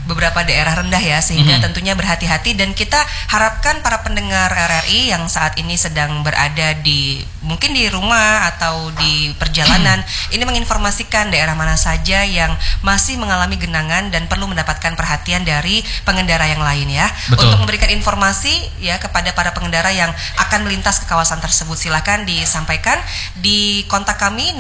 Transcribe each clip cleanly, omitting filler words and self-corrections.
beberapa daerah rendah ya, sehingga tentunya berhati-hati, dan kita harapkan para pendengar RRI yang saat ini sedang berada di mungkin di rumah atau di perjalanan ini menginformasikan daerah mana saja yang masih mengalami genangan dan perlu mendapatkan perhatian dari pengendara yang lain ya. Betul. Untuk memberikan informasi ya kepada para pengendara yang akan melintas ke kawasan tersebut, silakan disampaikan di kontak kami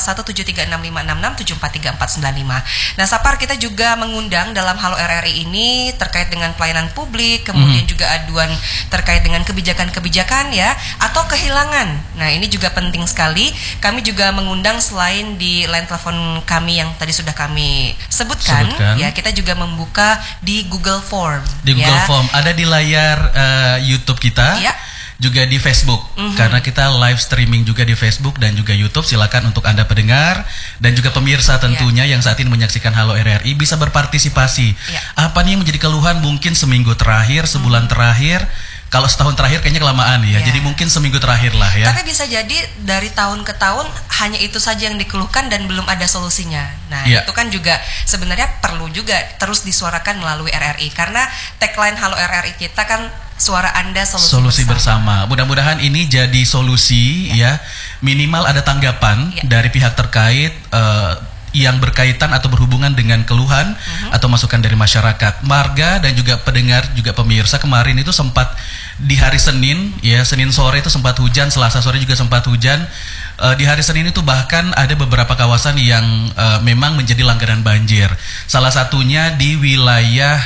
0541736566743495. Nah, Sapar, kita juga mengundang dalam Halo RRI ini terkait dengan pelayanan publik, kemudian juga aduan terkait dengan kebijakan-kebijakan ya, atau kehilangan. Nah, ini juga penting sekali. Kami juga mengundang selain di line telepon kami yang tadi sudah kami sebutkan. Ya, kita juga membuka di Google Form. Di Google Form, ada di layar YouTube kita. Ya. Juga di Facebook, karena kita live streaming juga di Facebook dan juga YouTube. Silakan untuk Anda pendengar dan juga pemirsa tentunya yang saat ini menyaksikan Halo RRI bisa berpartisipasi. Apa nih yang menjadi keluhan mungkin seminggu terakhir, sebulan terakhir? Kalau setahun terakhir kayaknya kelamaan ya, jadi mungkin seminggu terakhir lah ya. Tapi bisa jadi dari tahun ke tahun hanya itu saja yang dikeluhkan dan belum ada solusinya. Nah, itu kan juga sebenarnya perlu juga terus disuarakan melalui RRI, karena tagline Halo RRI kita kan suara Anda solusi bersama. Mudah-mudahan ini jadi solusi ya. Minimal ada tanggapan dari pihak terkait yang berkaitan atau berhubungan dengan keluhan atau masukan dari masyarakat. Marga dan juga pendengar juga pemirsa, kemarin itu sempat di hari Senin ya, Senin sore itu sempat hujan, Selasa sore juga sempat hujan. Di hari Senin itu bahkan ada beberapa kawasan yang memang menjadi langganan banjir. Salah satunya di wilayah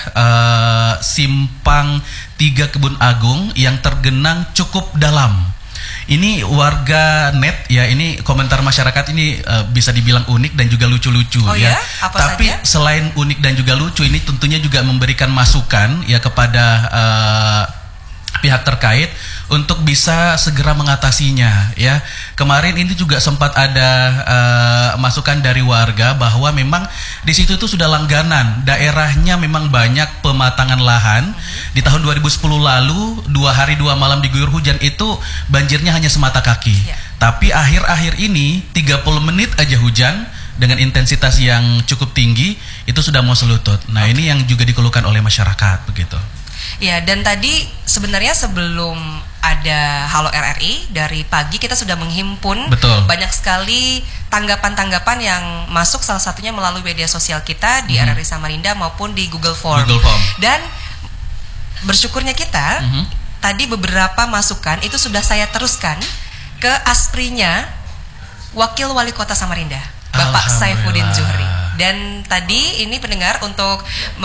Simpang 3 Kebun Agung yang tergenang cukup dalam. Ini warga net ya, ini komentar masyarakat ini bisa dibilang unik dan juga lucu-lucu ya. Tapi selain unik dan juga lucu, ini tentunya juga memberikan masukan ya kepada pihak terkait untuk bisa segera mengatasinya ya. Kemarin ini juga sempat ada masukan dari warga bahwa memang di situ itu sudah langganan, daerahnya memang banyak pematangan lahan. Di tahun 2010 lalu 2 hari 2 malam diguyur hujan itu banjirnya hanya semata kaki. Tapi akhir-akhir ini 30 menit aja hujan dengan intensitas yang cukup tinggi itu sudah mau selutut. Nah, ini yang juga dikeluhkan oleh masyarakat begitu. Ya, dan tadi sebenarnya sebelum ada Halo RRI, dari pagi kita sudah menghimpun banyak sekali tanggapan-tanggapan yang masuk, salah satunya melalui media sosial kita di RRI Samarinda maupun di Google Form. Dan bersyukurnya kita tadi beberapa masukan itu sudah saya teruskan ke asprinya Wakil Wali Kota Samarinda, Bapak Saifuddin Zuhri. Dan tadi ini pendengar, untuk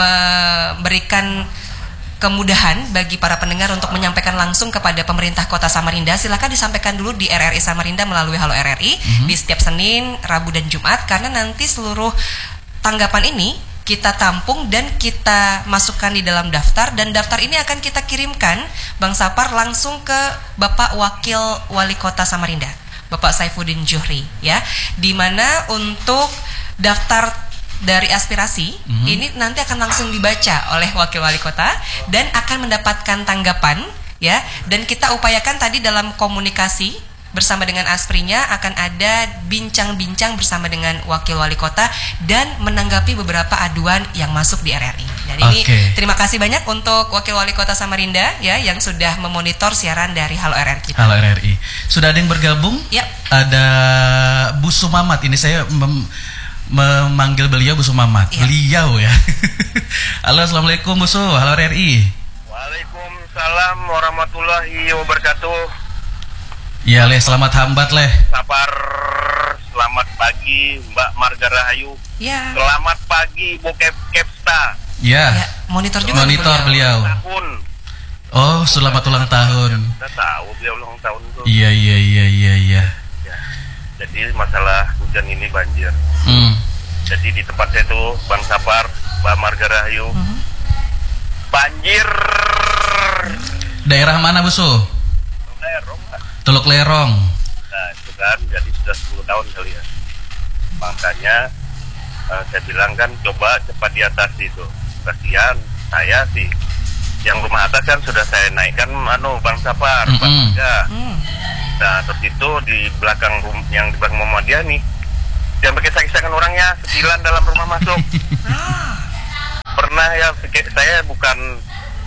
memberikan kemudahan bagi para pendengar untuk menyampaikan langsung kepada pemerintah Kota Samarinda, silakan disampaikan dulu di RRI Samarinda melalui Halo RRI di setiap Senin, Rabu dan Jumat, karena nanti seluruh tanggapan ini kita tampung dan kita masukkan di dalam daftar, dan daftar ini akan kita kirimkan Bang Sapar langsung ke Bapak Wakil Wali Kota Samarinda, Bapak Saifuddin Zuhri ya, di mana untuk daftar dari aspirasi ini nanti akan langsung dibaca oleh Wakil Wali Kota dan akan mendapatkan tanggapan ya. Dan kita upayakan tadi dalam komunikasi bersama dengan asprinya akan ada bincang-bincang bersama dengan Wakil Wali Kota dan menanggapi beberapa aduan yang masuk di RRI. Dan ini terima kasih banyak untuk Wakil Wali Kota Samarinda ya, yang sudah memonitor siaran dari Halo RRI kita. Halo RRI. Sudah ada yang bergabung? Ada Bu Sumamat. Ini saya memanggil beliau Bu Sumamat. Beliau ya. Halo, assalamualaikum Bu Su. Halo RRI. Waalaikumsalam warahmatullahi wabarakatuh. Ya Leh, selamat hambat Leh. Sapar, selamat pagi Mbak Marga Rahayu. Selamat pagi Bu Kepsta. Monitor juga. Monitor beliau. Oh, selamat ulang tahun. Udah tahu beliau ulang tahun tuh. Iya. Jadi masalah hujan ini banjir. Jadi di tempat saya tuh Bang Sapar, Mbak Marga Rahayu, banjir. Daerah mana Bu Su? Teluk Lerong. Nah itu kan, jadi sudah 10 tahun kali ya. Makanya saya bilang kan coba cepat diatasi itu. Kasihan saya sih, yang rumah atas kan sudah saya naikkan Bang Sapar, Bang Marga. Nah terus itu di belakang yang di belakang Muhammadiyah nih, jangan pakai kisah-kisahkan orangnya, setilan dalam rumah masuk. pernah ya, saya bukan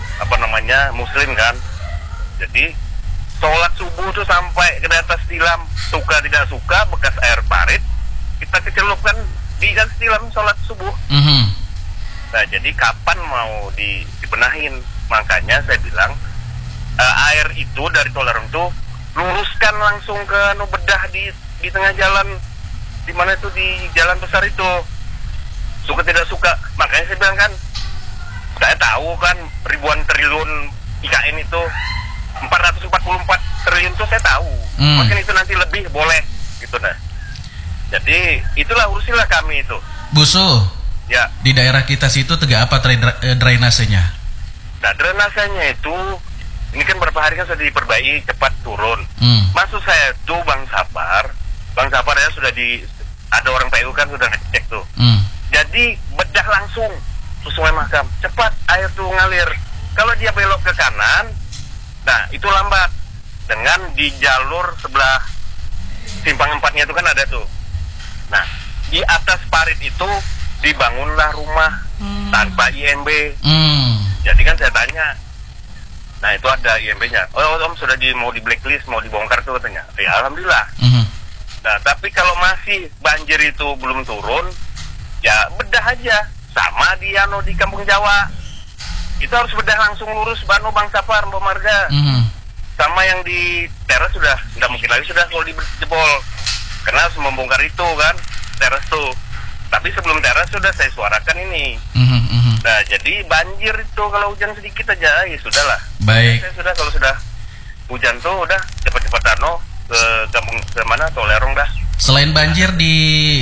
muslim kan, jadi sholat subuh tuh sampai ke atas tilam, suka tidak suka bekas air parit kita kecelupkan di atas tilam sholat subuh. Nah jadi kapan mau dibenahin? Makanya saya bilang air itu dari tolerang tuh luruskan langsung ke bedah di tengah jalan, di mana itu di jalan besar itu, suka tidak suka. Makanya saya bilang kan, saya tahu kan ribuan triliun IKN itu 444 triliun itu saya tahu. Mungkin itu nanti lebih boleh gitu nah. Jadi itulah urusilah kami itu. Busu. Ya. Di daerah kita situ tegak apa drainasenya? Nah, drainasenya itu ini kan berapa hari kan sudah diperbaiki, cepat turun. Maksud saya tuh Bang Sapar ya sudah ada orang PU kan sudah ngecek tuh. Jadi bedah langsung ke Sungai Mahakam, cepat air tuh ngalir. Kalau dia belok ke kanan, nah itu lambat. Dengan di jalur sebelah simpang 4-nya itu kan ada tuh. Nah, di atas parit itu dibangunlah rumah tanpa IMB. Jadi kan saya tanya, nah itu ada IMB-nya. Oh Om sudah mau di blacklist, mau dibongkar tuh katanya. Ya alhamdulillah. Nah tapi kalau masih banjir itu belum turun, ya bedah aja. Sama di Kampung Jawa, itu harus bedah langsung lurus Bang Sapar, Mbak Marga. Sama yang di teras sudah tidak mungkin lagi sudah kalau dijebol, karena harus membongkar itu kan teras tuh. Tapi sebelum teras sudah saya suarakan ini. Nah jadi banjir itu kalau hujan sedikit aja ya sudahlah. Baik. Saya sudah kalau sudah hujan tuh udah cepat-cepat ke kampung ke mana Tolerong dah. Selain banjir di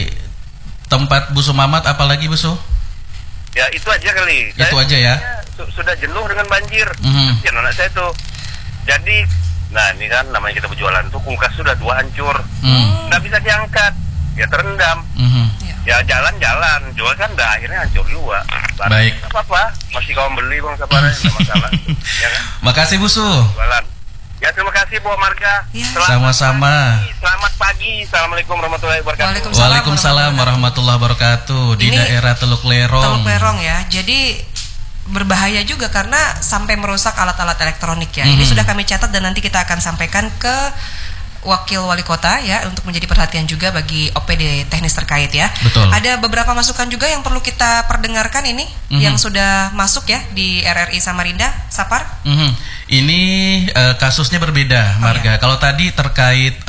tempat Busu Mamat apalagi Busu? Ya itu aja kali. Itu aja ya. Sudah jenuh dengan banjir. Kasian anak saya tuh. Jadi, nah ini kan namanya kita berjualan tuh kulkas sudah 2 hancur, nggak bisa diangkat, ya terendam. Ya jalan-jalan, jual kan dah akhirnya hancur juga. Baik. Apa-apa, masih kawan beli Bang Sapar, nggak masalah. Ya kan? Makasih Busu. Jualan. Ya terima kasih Bu Marga. Ya. Sama-sama. Selamat pagi. Assalamualaikum warahmatullahi wabarakatuh. Waalaikumsalam warahmatullahi wabarakatuh. Di daerah Teluk Lerong. Teluk Lerong ya. Jadi berbahaya juga karena sampai merusak alat-alat elektronik ya. Ini sudah kami catat dan nanti kita akan sampaikan ke Wakil Wali Kota ya untuk menjadi perhatian juga bagi OPD teknis terkait ya. Betul. Ada beberapa masukan juga yang perlu kita perdengarkan ini yang sudah masuk ya di RRI Samarinda, Sapar. Ini kasusnya berbeda, Marga. Kalau tadi terkait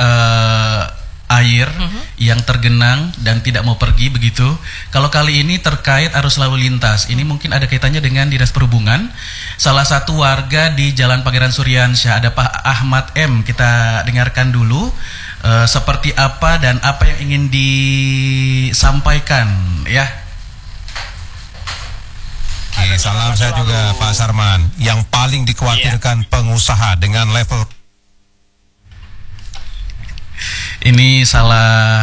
air yang tergenang dan tidak mau pergi begitu. Kalau kali ini terkait arus lalu lintas, ini mungkin ada kaitannya dengan Dinas Perhubungan. Salah satu warga di Jalan Pangeran Suryansyah, ada Pak Ahmad M. Kita dengarkan dulu seperti apa dan apa yang ingin disampaikan ya. Oke, salam saya juga Pak Sarman. Yang paling dikhawatirkan pengusaha dengan level ini salah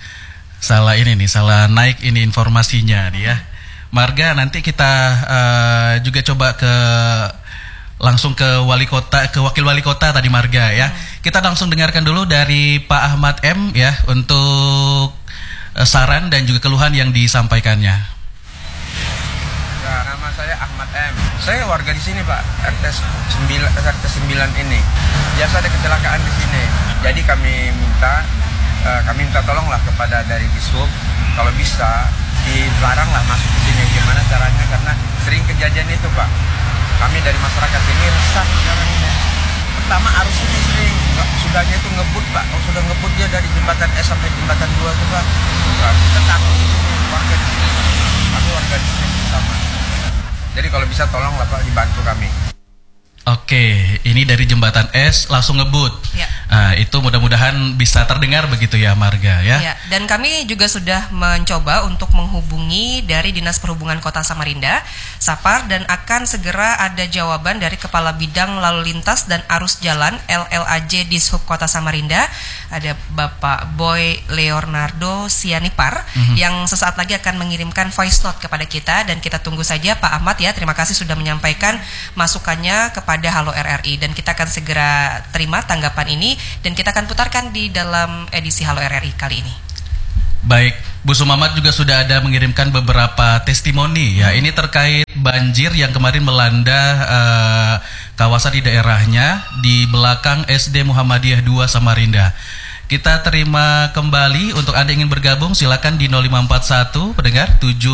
naik ini informasinya nih ya. Marga, nanti kita juga coba langsung ke wali kota, ke wakil wali kota tadi Marga ya. Kita langsung dengarkan dulu dari Pak Ahmad M ya untuk saran dan juga keluhan yang disampaikannya. Ya, nama saya Ahmad M. Saya warga di sini Pak, RT 9 ini. Biasa ada kecelakaan di sini. Jadi kami minta tolonglah kepada dari Dishub, kalau bisa dilaranglah masuk ke sini. Gimana caranya? Karena sering kejadian itu Pak. Kami dari masyarakat ini resah sekarang ini. Pertama arus ini sering, sudahnya itu ngebut Pak. Kalau sudah ngebut dia dari jembatan S sampai jembatan 2 itu Pak. Nah, kita takut di sini, warga di sini. Kami warga di sini sama. Jadi kalau bisa tolonglah Pak dibantu kami. Oke, ini dari jembatan S langsung ngebut. Ya. Nah, itu mudah-mudahan bisa terdengar begitu ya Marga ya. Ya. Dan kami juga sudah mencoba untuk menghubungi dari Dinas Perhubungan Kota Samarinda, Sapar, dan akan segera ada jawaban dari Kepala Bidang Lalu Lintas dan Arus Jalan LLAJ Dishub Kota Samarinda, ada Bapak Boy Leonardo Sianipar yang sesaat lagi akan mengirimkan voice note kepada kita, dan kita tunggu saja Pak Ahmad ya. Terima kasih sudah menyampaikan masukannya kepada Halo RRI, dan kita akan segera terima tanggapan ini dan kita akan putarkan di dalam edisi Halo RRI kali ini. Baik, Bu Sumamat juga sudah ada mengirimkan beberapa testimoni ya. Ini terkait banjir yang kemarin melanda kawasan di daerahnya di belakang SD Muhammadiyah 2 Samarinda. Kita terima kembali. Untuk Anda yang ingin bergabung silakan di 0541 pendengar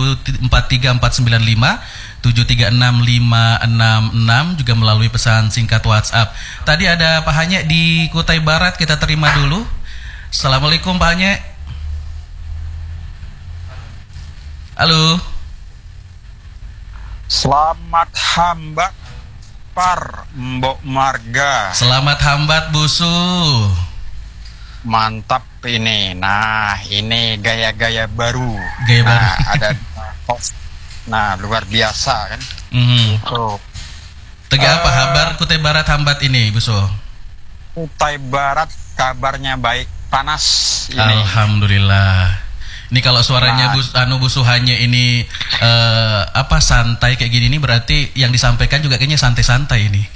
743495 7365566 juga melalui pesan singkat WhatsApp. Tadi ada Pak Hanye di Kutai Barat, kita terima dulu. Assalamualaikum Pak Hanye. Halo. Selamat hambat par Mbok Marga. Selamat hambat Busu. Mantap ini. Nah, ini gaya-gaya baru. Gaya baru. Ada nah, luar biasa kan. Itu. Apa kabar Kutai Barat hambat ini, Busu? Kutai Barat kabarnya baik, panas ini. Alhamdulillah. Ini kalau suaranya Busu Hanye ini santai kayak gini, ini berarti yang disampaikan juga kayaknya santai-santai ini.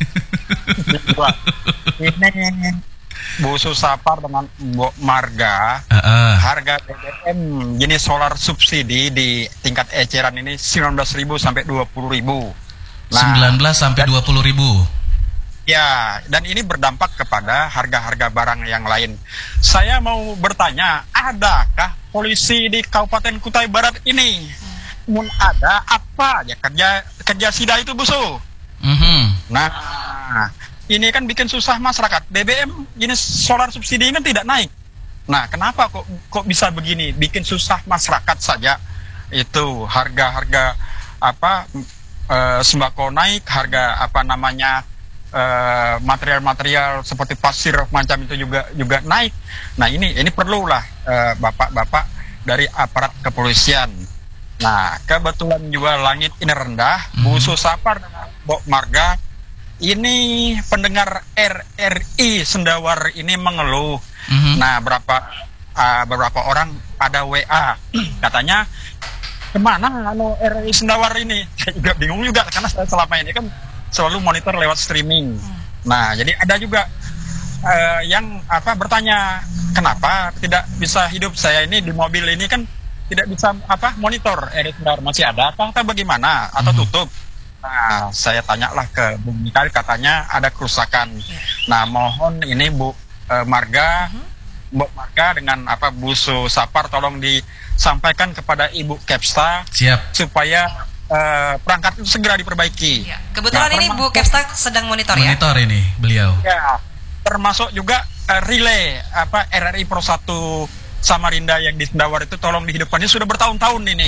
Ini Busu Sapar dengan Mbok Marga, harga BBM jenis solar subsidi di tingkat eceran ini 19.000 sampai 20.000. Nah, 19 sampai 20.000. Ya, dan ini berdampak kepada harga-harga barang yang lain. Saya mau bertanya, adakah polisi di Kabupaten Kutai Barat ini? Mun ada apa ya kerja sida itu, Busu? Nah, ini kan bikin susah masyarakat. BBM jenis solar subsidi kan tidak naik. Nah, kenapa kok bisa begini? Bikin susah masyarakat saja. Itu harga-harga sembako naik, harga material-material seperti pasir macam itu juga naik. Nah, ini perlulah bapak-bapak dari aparat kepolisian. Nah, kebetulan juga langit ini rendah. Busu Sapar dengan Mbok Marga ini pendengar RRI Sendawar ini mengeluh. Nah, beberapa orang ada WA katanya kemana RRI Sendawar ini? Saya juga bingung juga karena saya selama ini kan selalu monitor lewat streaming. Nah, jadi ada juga yang bertanya kenapa tidak bisa hidup saya ini di mobil ini kan tidak bisa monitor RRI Sendawar, masih ada atau bagaimana atau tutup? Nah, saya tanyalah ke Bu Mikael, katanya ada kerusakan. Nah, mohon ini Bu Marga, Mbok Marga dengan Busu Sapar tolong disampaikan kepada Ibu Kepsta. Siap. Supaya perangkat itu segera diperbaiki. Ya. Kebetulan ini Bu Kepsta sedang monitor ya? Monitor ini beliau. Ya, termasuk juga relay RRI Pro 1 Samarinda yang di Sendawar itu tolong dihidupkannya sudah bertahun-tahun ini.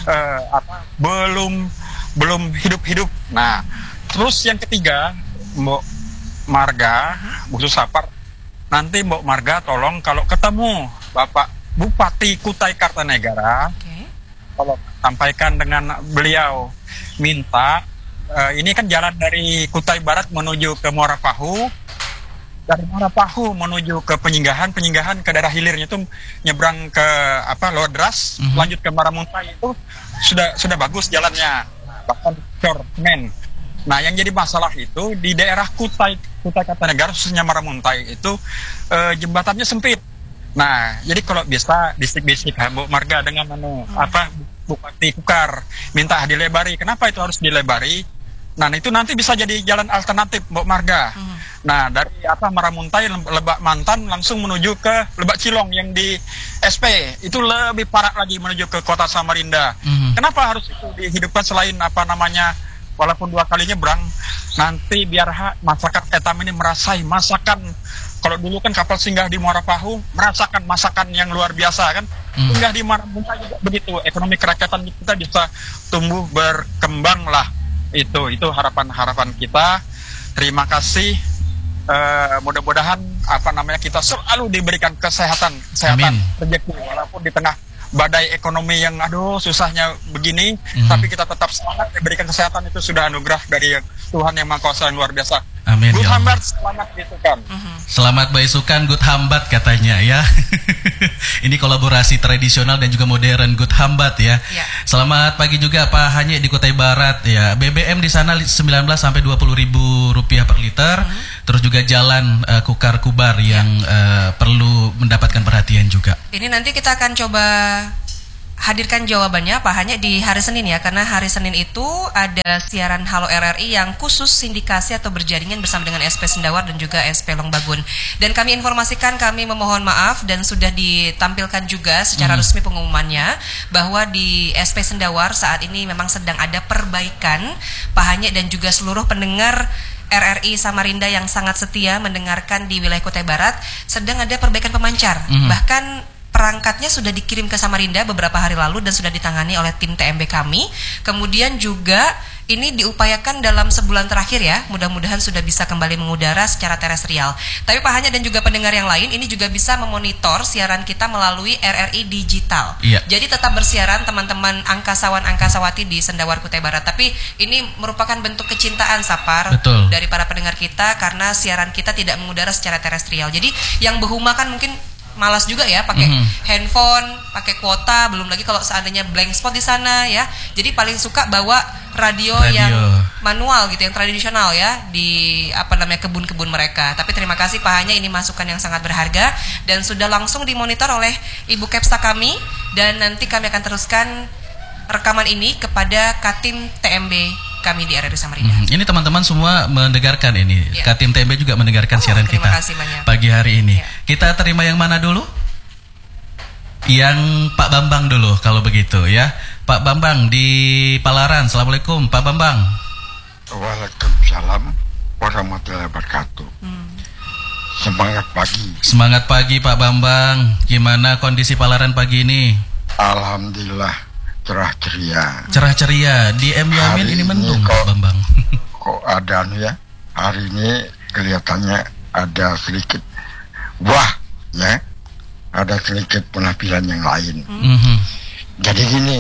Belum hidup-hidup. Nah, terus yang ketiga, Mbok Marga, Busu Sapar, nanti Mbok Marga tolong kalau ketemu Bapak Bupati Kutai Kartanegara, kalau sampaikan dengan beliau, minta ini kan jalan dari Kutai Barat menuju ke Muara Pahu, dari Muara Pahu menuju ke Penyinggahan ke daerah hilirnya itu nyebrang ke Lodras, lanjut ke Maramuntai itu sudah bagus jalannya. Bahkan men. Nah, yang jadi masalah itu di daerah Kutai Kartanegara khususnya Maramuntai itu jembatannya sempit. Nah, jadi kalau bisa bisik-bisik Mbok Marga dengan Bupati Kukar minta dilebari. Kenapa itu harus dilebari? Nah, itu nanti bisa jadi jalan alternatif Mbok Marga. Nah, dari Maramuntai, Lebak Mantan langsung menuju ke Lebak Cilong yang di SP. Itu lebih parah lagi menuju ke kota Samarinda. Kenapa harus itu dihidupkan selain walaupun 2 kali nyebrang, nanti biar masyarakat etam ini merasai masakan. Kalau dulu kan kapal singgah di Muara Pahu merasakan masakan yang luar biasa kan. Singgah di Maramuntai juga begitu. Ekonomi kerakyatan kita bisa tumbuh berkembang lah. Itu harapan kita. Terima kasih. Mudah-mudahan kita selalu diberikan kesehatan rezeki walaupun di tengah badai ekonomi yang susahnya begini, tapi kita tetap semangat, diberikan kesehatan, itu sudah anugerah dari Tuhan yang Maha Kuasa yang luar biasa. Amin. Good hambat, selamat Baisukan. Selamat Baisukan, good hambat katanya ya. Ini kolaborasi tradisional dan juga modern, good hambat ya. Selamat pagi juga Pak Hanye di Kutai Barat ya. BBM di sana 19 sampai 20.000 rupiah per liter. Terus juga jalan Kukar Kubar yang perlu mendapatkan perhatian juga. Ini nanti kita akan coba hadirkan jawabannya Pak hanya di hari Senin ya, karena hari Senin itu ada siaran Halo RRI yang khusus sindikasi atau berjaringan bersama dengan SP Sendawar dan juga SP Longbagun. Dan kami informasikan, kami memohon maaf dan sudah ditampilkan juga secara resmi pengumumannya bahwa di SP Sendawar saat ini memang sedang ada perbaikan Pak Hanya dan juga seluruh pendengar RRI Samarinda yang sangat setia mendengarkan di wilayah Kutai Barat, sedang ada perbaikan pemancar. Bahkan perangkatnya sudah dikirim ke Samarinda beberapa hari lalu dan sudah ditangani oleh tim TMB kami. Kemudian juga ini diupayakan dalam sebulan terakhir ya, mudah-mudahan sudah bisa kembali mengudara secara terestrial. Tapi Pak Hanya dan juga pendengar yang lain ini juga bisa memonitor siaran kita melalui RRI Digital. Jadi tetap bersiaran teman-teman angkasawan-angkasawati di Sendawar Kutai Barat. Tapi ini merupakan bentuk kecintaan Sapar dari para pendengar kita karena siaran kita tidak mengudara secara terestrial. Jadi yang berhuma kan mungkin malas juga ya pakai handphone, pakai kuota, belum lagi kalau seandainya blank spot di sana ya. Jadi paling suka bawa radio yang manual gitu, yang tradisional ya di kebun-kebun mereka. Tapi terima kasih Pak Hanya, ini masukan yang sangat berharga dan sudah langsung dimonitor oleh Ibu Kepsa kami dan nanti kami akan teruskan rekaman ini kepada Katim TMB kami di RRI Samarinda. Ini teman-teman semua mendengarkan ini. Katim TMB juga mendengarkan siaran kita pagi hari ini. Kita terima yang mana dulu? Yang Pak Bambang dulu kalau begitu ya. Pak Bambang di Palaran. Assalamualaikum Pak Bambang. Waalaikumsalam warahmatullahi wabarakatuh. Semangat pagi. Semangat pagi Pak Bambang. Gimana kondisi Palaran pagi ini? Alhamdulillah cerah ceria. Di Yamin ini mendung Pak Bambang. Kok ada ya? Hari ini kelihatannya ada sedikit ya. Ada sedikit penampilan yang lain. Jadi gini,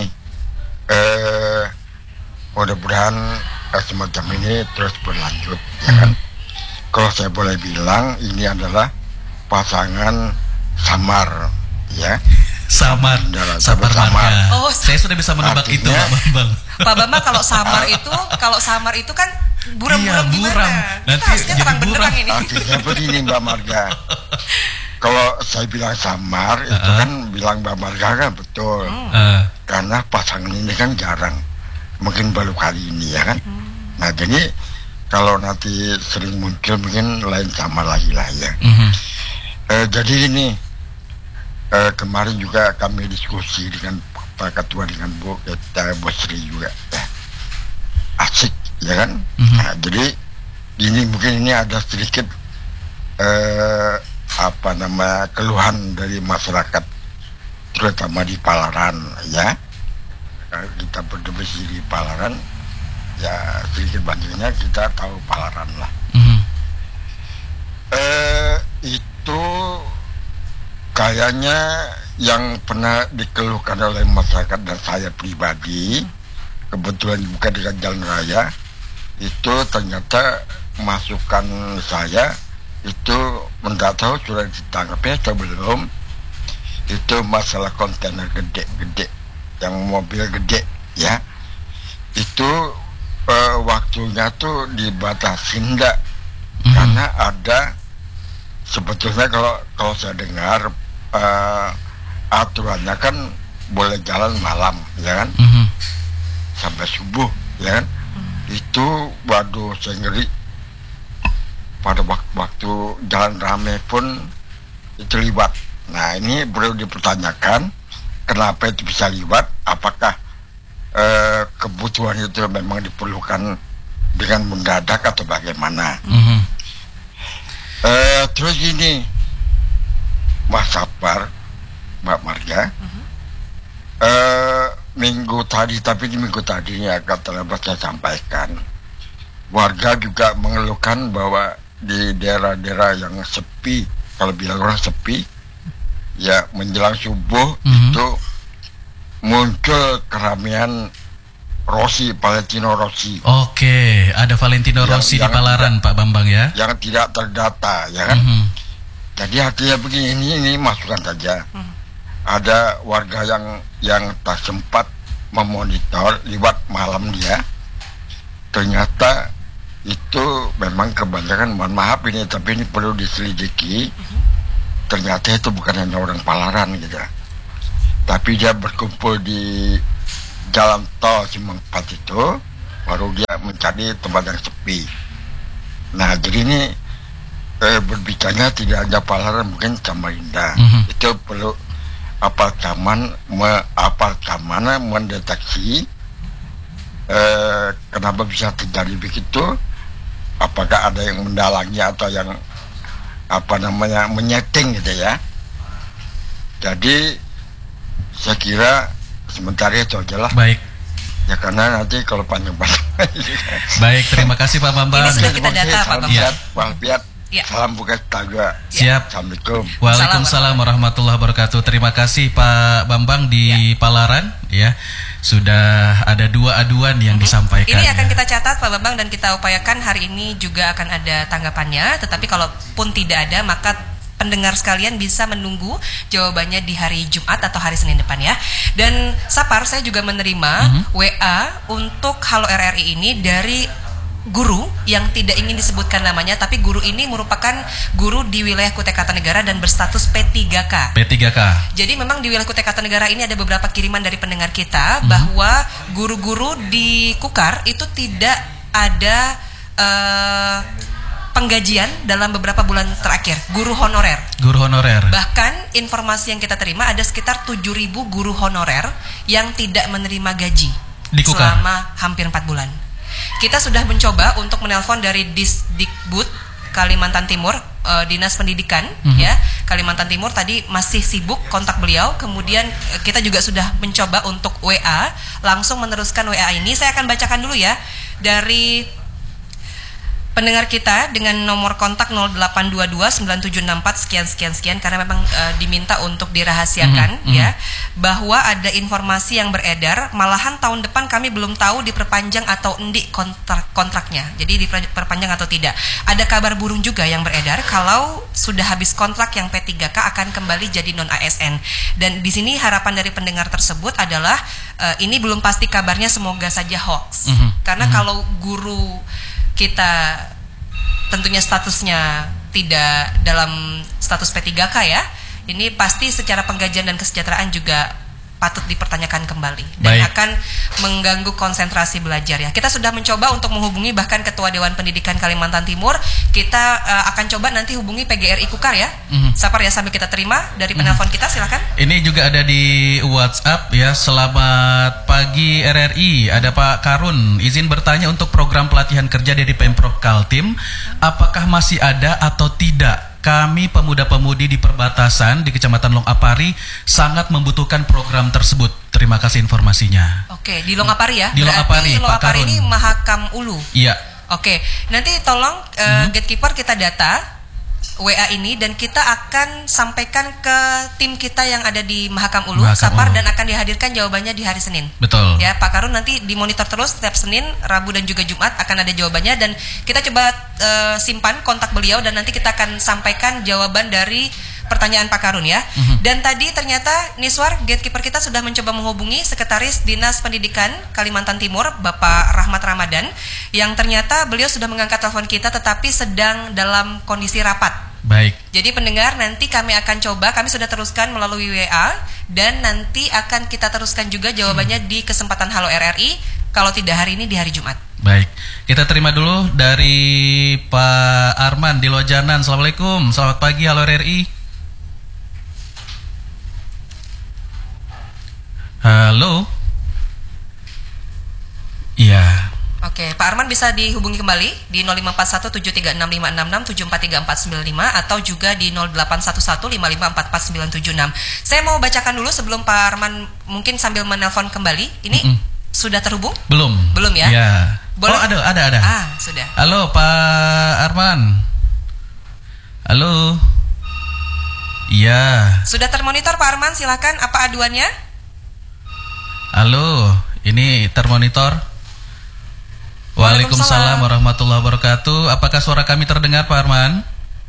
mudah-mudahan semacam ini terus berlanjut ya kan. Kalau saya boleh bilang ini adalah pasangan samar ya. Samar marga. Oh, saya sudah bisa menebak itu Pak Bambang. Pak Bambang kalau samar itu kan buram-buram gimana? Nanti jadi buram. Artinya begini Mbak Marga. Kalau saya bilang samar itu kan bilang Mbak Marga kan betul. Karena pasangan ini kan jarang. Mungkin baru kali ini ya kan. Nah jadi kalau nanti sering muncul mungkin lain sama lagi lah ya. Jadi ini kemarin juga kami diskusi dengan Pak Ketua dengan Bu Sri juga asik ya kan. Nah, jadi ini mungkin ini ada sedikit keluhan dari masyarakat terutama di Palaran ya. Kita berdomisili di Palaran ya, sedikit banyaknya kita tahu Palaran lah. Itu kayaknya yang pernah dikeluhkan oleh masyarakat dan saya pribadi, kebetulan bukan dengan jalan raya, itu ternyata masukan saya itu tidak tahu sudah ditanggapi atau belum, itu masalah kontainer gede-gede, yang mobil gede ya, itu waktunya tuh dibatasi enggak, karena ada sebetulnya kalau saya dengar aturannya kan boleh jalan malam ya kan, sampai subuh ya kan. Itu waduh saya ngeri, pada waktu jalan rame pun itu liwat. Nah ini perlu dipertanyakan kenapa itu bisa liwat, apakah kebutuhan itu memang diperlukan dengan mendadak atau bagaimana. Terus gini Mas Sapar, Mbak Marga, minggu tadinya kata saya sampaikan, warga juga mengeluhkan bahwa di daerah-daerah yang sepi, kalau bilang orang sepi ya, menjelang subuh itu muncul keramaian Valentino Rossi. Oke, ada Valentino Rossi di Palaran Pak Bambang ya, yang tidak terdata ya kan. Jadi artinya begini, ini masukan saja. Ada warga yang tak sempat memonitor lewat malam dia, ternyata itu memang kebanyakan, mohon maaf ini, tapi ini perlu diselidiki. Ternyata itu bukan hanya orang Palaran gitu. Tapi dia berkumpul di jalan tol Simpang 4 itu, baru dia mencari tempat yang sepi. Nah, jadi ini berbicaranya tidak hanya Palaran, mungkin Samarinda. Itu perlu apartemen mendeteksi kenapa bisa terjadi begitu. Apakah ada yang mendalangi atau yang menyeting gitu ya. Jadi saya kira sementara itu aja lah. Baik. Ya karena nanti kalau panjang-panjang. Baik, terima kasih Pak Bambang. Ini sudah kita data Pak Bambang. Ya. Salam buka taga. Siap. Assalamualaikum. Waalaikumsalam warahmatullahi wabarakatuh. Terima kasih Pak Bambang di Palaran ya. Sudah ada 2 aduan yang disampaikan. Ini akan kita catat Pak Bambang dan kita upayakan hari ini juga akan ada tanggapannya. Tetapi kalaupun tidak ada, maka pendengar sekalian bisa menunggu jawabannya di hari Jumat atau hari Senin depan ya. Dan Sapar, saya juga menerima WA untuk Halo RRI ini dari guru yang tidak ingin disebutkan namanya, tapi guru ini merupakan guru di wilayah Kutai Kartanegara dan berstatus P3K. Jadi memang di wilayah Kutai Kartanegara ini ada beberapa kiriman dari pendengar kita bahwa guru-guru di Kukar itu tidak ada penggajian dalam beberapa bulan terakhir, guru honorer. Bahkan informasi yang kita terima ada sekitar 7.000 guru honorer yang tidak menerima gaji di Kukar selama hampir 4 bulan. Kita sudah mencoba untuk menelpon dari Disdikbud Kalimantan Timur, Dinas Pendidikan ya Kalimantan Timur, tadi masih sibuk kontak beliau. Kemudian kita juga sudah mencoba untuk WA, langsung meneruskan WA ini. Saya akan bacakan dulu ya dari pendengar kita dengan nomor kontak 08229764 sekian karena memang diminta untuk dirahasiakan ya, bahwa ada informasi yang beredar malahan tahun depan kami belum tahu diperpanjang atau enggak kontraknya. Jadi diperpanjang atau tidak. Ada kabar burung juga yang beredar kalau sudah habis kontrak yang P3K akan kembali jadi non ASN. Dan di sini harapan dari pendengar tersebut adalah ini belum pasti kabarnya, semoga saja hoax. Karena kalau guru kita tentunya statusnya tidak dalam status P3K ya, ini pasti secara penggajian dan kesejahteraan juga patut dipertanyakan kembali dan akan mengganggu konsentrasi belajar ya. Kita sudah mencoba untuk menghubungi bahkan Ketua Dewan Pendidikan Kalimantan Timur. Kita akan coba nanti hubungi PGRI Kukar ya. Sapar ya, sambil kita terima dari penelpon kita, silakan. Ini juga ada di WhatsApp ya. Selamat pagi RRI, ada Pak Karun, izin bertanya untuk program pelatihan kerja dari Pemprov Kaltim, apakah masih ada atau tidak? Kami pemuda-pemudi di perbatasan di Kecamatan Longapari sangat membutuhkan program tersebut. Terima kasih informasinya. Oke, di Longapari ya? Di Longapari, Pak Karun. Ini Mahakam Ulu. Iya. Oke, nanti tolong gatekeeper kita data WA ini dan kita akan sampaikan ke tim kita yang ada di Mahakam Ulu, Sapar, dan akan dihadirkan jawabannya di hari Senin. Betul. Ya, Pak Karun nanti dimonitor terus setiap Senin, Rabu dan juga Jumat akan ada jawabannya, dan kita coba simpan kontak beliau dan nanti kita akan sampaikan jawaban dari pertanyaan Pak Karun ya. Dan tadi ternyata Niswar, gatekeeper kita sudah mencoba menghubungi Sekretaris Dinas Pendidikan Kalimantan Timur, Bapak Rahmat Ramadan, yang ternyata beliau sudah mengangkat telepon kita tetapi sedang dalam kondisi rapat. Baik. Jadi pendengar, nanti kami akan coba, kami sudah teruskan melalui WA dan nanti akan kita teruskan juga jawabannya di kesempatan Halo RRI, kalau tidak hari ini di hari Jumat. Baik, kita terima dulu dari Pak Arman di Lojanan. Assalamualaikum, selamat pagi Halo RRI. Halo. Iya. Oke, Pak Arman bisa dihubungi kembali di 0541736566743495 atau juga di 081155444976. Saya mau bacakan dulu sebelum Pak Arman mungkin sambil menelpon kembali. Ini sudah terhubung? Belum ya? Ya. Boleh? Oh, ada. Sudah. Halo Pak Arman. Halo. Iya. Sudah termonitor Pak Arman, silakan, apa aduannya? Halo, ini termonitor. Waalaikumsalam warahmatullahi wabarakatuh. Apakah suara kami terdengar Pak Arman?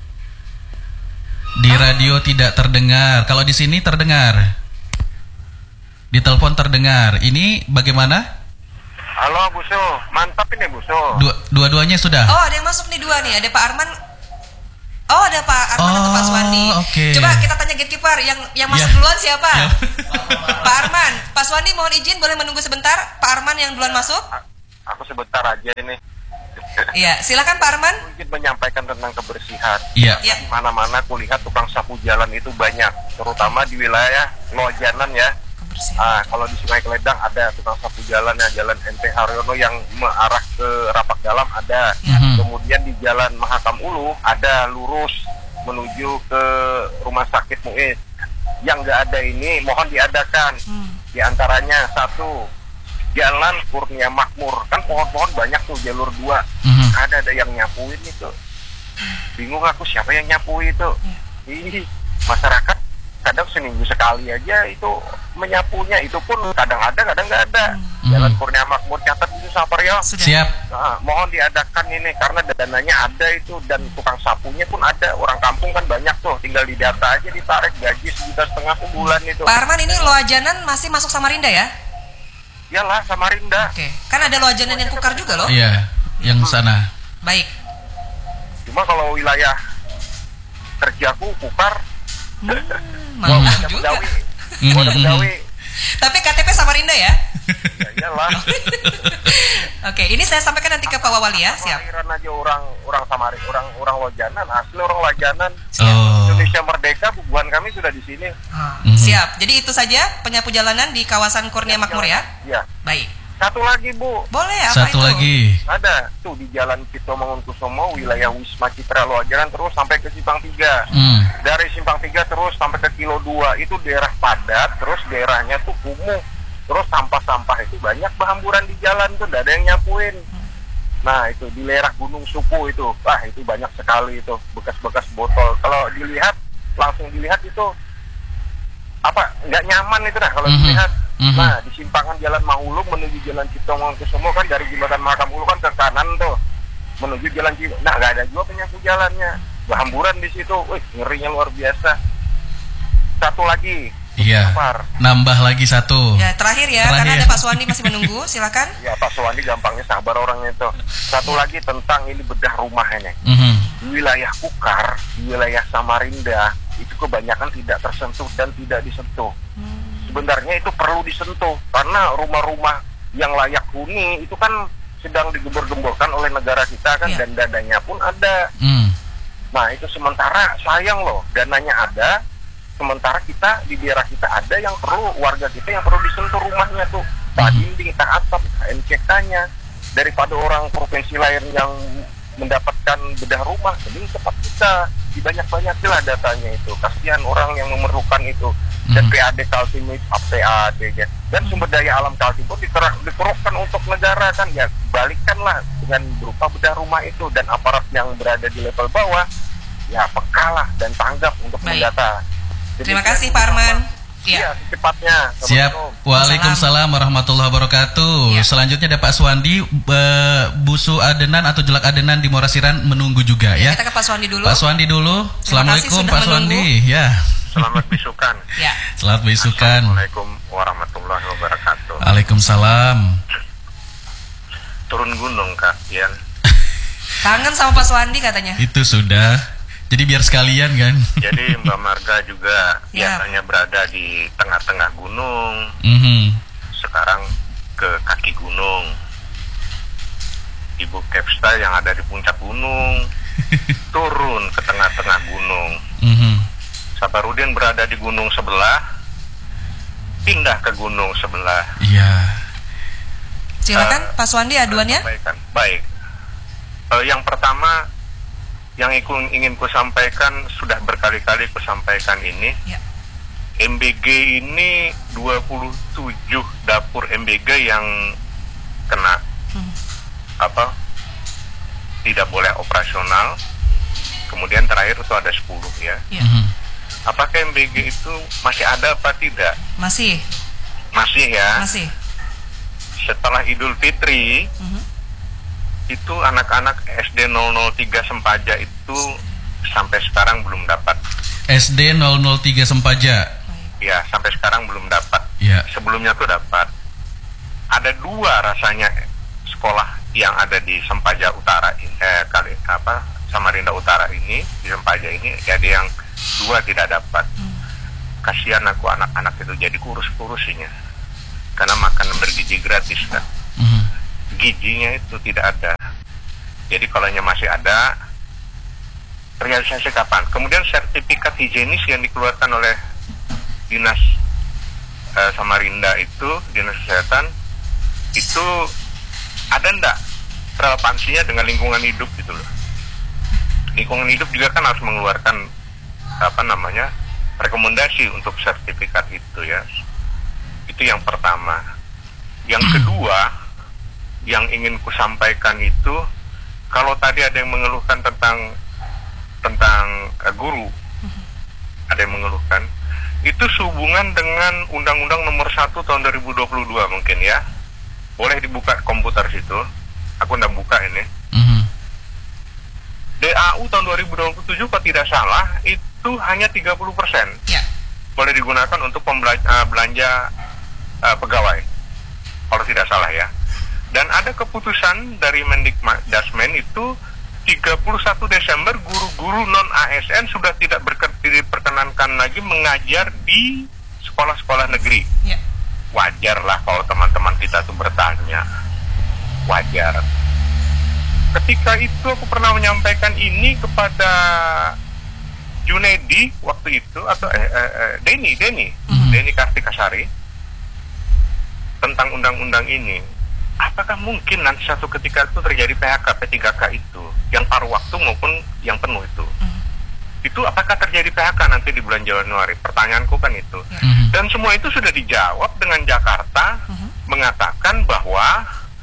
Di radio tidak terdengar. Kalau di sini terdengar. Di telepon terdengar. Ini bagaimana? Halo Buso, mantap ini Buso. Dua-duanya sudah. Oh, ada yang masuk nih 2 nih. Ada Pak Arman. Oh, ada Pak Arman atau Pak Suwandi. Okay. Coba kita tanya gatekeeper yang masuk duluan siapa? Pak Arman. Pak Suwandi mohon izin boleh menunggu sebentar. Pak Arman yang duluan masuk. Aku sebentar aja ini. Iya, silakan Pak Arman. Mungkin menyampaikan tentang kebersihan. Iya. Di mana-mana kulihat tukang sapu jalan itu banyak, terutama di wilayah Lojanan ya. Kalau di Sungai Keledang ada tukang sapu jalan ya, Jalan MT Haryono yang mengarah ke Rapak Dalam ada. Kemudian di Jalan Mahakam Ulu ada lurus menuju ke Rumah Sakit Muiz. Yang nggak ada ini mohon diadakan. Di antaranya satu, Jalan Kurnia Makmur, kan pohon-pohon banyak tuh, jalur 2. Ada yang nyapuin itu. Bingung aku siapa yang nyapu itu. Masyarakat kadang seminggu sekali aja itu menyapunya, itu pun kadang ada kadang nggak ada. Jalan Kurnia Makmur, catat itu Sapar ya. Siap. Mohon diadakan ini karena dananya ada itu, dan tukang sapunya pun ada. Orang kampung kan banyak tuh, tinggal didata aja, ditarik gaji 1,5 juta sebulan itu. Pak Arman, ini Loajanan masih masuk Samarinda ya? Iyalah, Samarinda. Oke. Kan ada Loajanan yang Kukar juga loh. Iya, yang sana. Baik. Cuma kalau wilayah kerjaku Kukar, malah juga. Tapi KTP Samarinda ya? Ya iyalah. Oke, ini saya sampaikan nanti ke Pak Wawali ya. Siap. Kelahiran aja orang Samarinda, orang Lojanan, asli orang Lojanan. Oh. Indonesia merdeka, hubungan kami sudah di sini. Siap. Jadi itu saja penyapu jalanan di kawasan Kurnia Makmur ya? Iya. Baik. Satu lagi Bu. Boleh, apa Satu itu? lagi. Ada tuh di Jalan Cipto Mangunkusumo, wilayah Wisma Citra Lojanan, terus sampai ke Simpang 3. Dari Simpang 3 terus sampai ke Kilo 2 itu daerah padat, terus daerahnya tuh kumuh. Terus sampah-sampah itu banyak berhamburan di jalan tuh, tidak ada yang nyapuin. Nah itu di daerah Gunung Supu itu, itu banyak sekali itu bekas-bekas botol. Kalau dilihat, langsung dilihat itu nggak nyaman itu dah kalau dilihat. Nah di simpangan Jalan Mahulung menuju Jalan Cipto Mangunkusumo kan, dari jembatan Mahakam Ulu kan ke kanan tuh menuju Jalan Cipto. Nah nggak ada juga penyapu jalannya, berhamburan di situ. Ngerinya luar biasa. Satu lagi. Iya. Nambah lagi satu. Ya, terakhir ya, karena ada Pak Suwandi masih menunggu, silakan. Ya, Pak Suwandi gampangnya sabar orangnya itu. Satu lagi tentang ini bedah rumah ini. Di wilayah Kukar, di wilayah Samarinda, itu kebanyakan tidak tersentuh dan tidak disentuh. Sebenarnya itu perlu disentuh, karena rumah-rumah yang layak huni itu kan sedang digembor-gemborkan oleh negara kita kan, dan dananya pun ada. Nah, itu sementara sayang loh, dananya ada, sementara kita di daerah kita ada yang perlu, warga kita yang perlu disentuh rumahnya tuh, tak dinding, tak atap, tak MCK-nya. Daripada orang provinsi lain yang mendapatkan bedah rumah, jadi cepat kita dibanyak-banyakilah datanya itu. Kasihan orang yang memerlukan itu. Dan PAD Kaltim itu, PAD ya. Dan sumber daya alam Kaltim pun dikerahkan untuk negara kan, ya balikkanlah dengan berupa bedah rumah itu, dan aparat yang berada di level bawah ya pekalah dan tanggap untuk mendata. Jadi, terima kasih Pak Arman. Iya, secepatnya. Siap. Waalaikumsalam warahmatullahi wabarakatuh. Ya. Selanjutnya ada Pak Suwandi, busu adenan atau jelak adenan di Morasiran menunggu juga ya. Kita ke Pak Suwandi dulu. Pak Suwandi dulu. Assalamualaikum Pak Suwandi. Ya. Selamat besukan. Ya. Selamat besukan. Assalamualaikum warahmatullahi wabarakatuh. Waalaikumsalam. Turun gunung Kak Ian. Kangen sama Pak Suwandi katanya. Itu sudah. Jadi biar sekalian kan. Jadi Mbak Marga juga biasanya berada di tengah-tengah gunung. Sekarang ke kaki gunung. Ibu Kepsta yang ada di puncak gunung turun ke tengah-tengah gunung. Saparudin berada di gunung sebelah, pindah ke gunung sebelah. Iya. Silakan Pak Suwandi aduannya. Baik. Yang pertama yang ingin ku sampaikan, sudah berkali-kali ku sampaikan ini. Ya. MBG ini 27 dapur MBG yang kena tidak boleh operasional. Kemudian terakhir itu ada 10 ya. Apakah MBG itu masih ada apa tidak? Masih ya. Masih. Setelah Idul Fitri, itu anak-anak SD 003 Sempaja itu sampai sekarang belum dapat. SD 003 Sempaja. Ya, sampai sekarang belum dapat. Ya. Sebelumnya tuh dapat. Ada 2 rasanya sekolah yang ada di Sempaja Utara, Samarinda Utara ini di Sempaja ini ada yang 2 tidak dapat. Kasihan aku anak-anak itu jadi kurus-kurusinya karena makan bergizi gratis kan. Gizinya itu tidak ada. Jadi kalau masih ada, realisasi kapan? Kemudian sertifikat higienis yang dikeluarkan oleh Dinas Samarinda itu, Dinas Kesehatan itu ada ndak relevansinya dengan lingkungan hidup gitu loh. Lingkungan hidup juga kan harus mengeluarkan rekomendasi untuk sertifikat itu ya. Itu yang pertama. Yang kedua yang ingin ku sampaikan itu, kalau tadi ada yang mengeluhkan tentang guru, ada yang mengeluhkan, itu sehubungan dengan Undang-Undang Nomor 1 Tahun 2022 mungkin ya. Boleh dibuka komputer situ. Aku nggak buka ini. DAU tahun 2027 kalau tidak salah itu hanya 30% boleh digunakan untuk belanja pegawai, kalau tidak salah ya. Dan ada keputusan dari Mendikbudrismen itu 31 Desember guru-guru non-ASN sudah tidak diperkenankan lagi mengajar di sekolah-sekolah negeri. Wajar lah kalau teman-teman kita tuh bertanya. Wajar. Ketika itu aku pernah menyampaikan ini kepada Junedi waktu itu, atau Denny Kartikasari tentang undang-undang ini. Apakah mungkin nanti satu ketika itu terjadi PHK P3K itu, yang paruh waktu maupun yang penuh itu? Itu apakah terjadi PHK nanti di bulan Januari? Pertanyaanku kan itu. Dan semua itu sudah dijawab dengan Jakarta mengatakan bahwa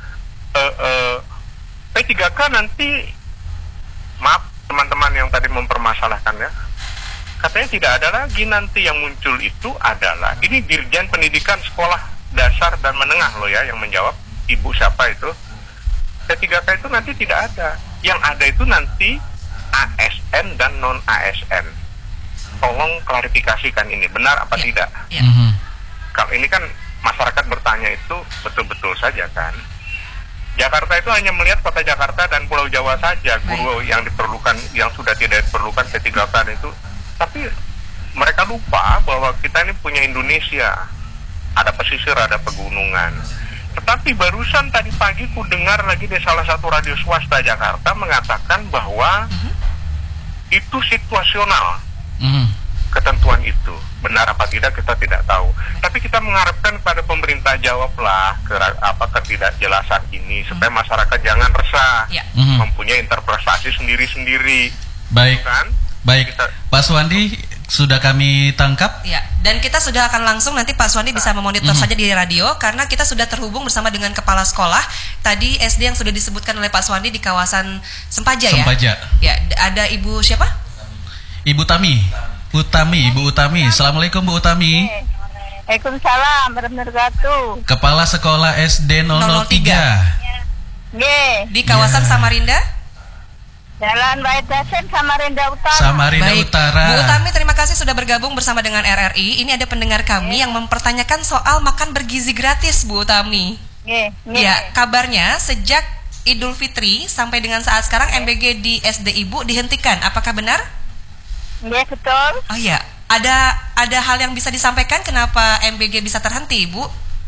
P3K nanti, maaf teman-teman yang tadi mempermasalahkan ya, katanya tidak ada lagi. Nanti yang muncul itu adalah, ini Dirjen Pendidikan Sekolah Dasar dan Menengah loh ya yang menjawab, ibu siapa itu, P3K itu nanti tidak ada. Yang ada itu nanti ASN dan non-ASN. Tolong klarifikasikan ini, benar apa tidak? Kalau ini kan masyarakat bertanya itu betul-betul saja kan. Jakarta itu hanya melihat kota Jakarta dan Pulau Jawa saja, guru yang diperlukan, yang sudah tidak diperlukan P3K itu. Tapi mereka lupa bahwa kita ini punya Indonesia, ada pesisir, ada pegunungan. Tetapi barusan tadi pagi ku dengar lagi di salah satu radio swasta Jakarta mengatakan bahwa itu situasional. Ketentuan itu benar apa tidak kita tidak tahu. Tapi kita mengharapkan pada pemerintah jawablah ketidakjelasan ini supaya masyarakat jangan resah, mempunyai interpretasi sendiri-sendiri. Baik, kan? Baik. Pak Suwandi sudah kami tangkap. Ya, dan kita sudah akan langsung nanti Pak Suwandi bisa memonitor saja di radio karena kita sudah terhubung bersama dengan kepala sekolah tadi SD yang sudah disebutkan oleh Pak Suwandi di kawasan Sempaja. Ya, ada Ibu siapa? Ibu Ibu Utami. Assalamualaikum Bu Utami. Waalaikumsalam warahmatullahi wabarakatuh. Kepala Sekolah SD 003. Di kawasan Samarinda? Jalan Wahid Hasim, Samarinda Utara. Samarinda Utara. Bu Utami, terima kasih sudah bergabung bersama dengan RRI. Ini ada pendengar kami yang mempertanyakan soal makan bergizi gratis, Bu Utami. Ya, kabarnya sejak Idul Fitri sampai dengan saat sekarang MBG di SD Ibu dihentikan. Apakah benar? Iya, betul. Oh iya, ada hal yang bisa disampaikan kenapa MBG bisa terhenti, Ibu?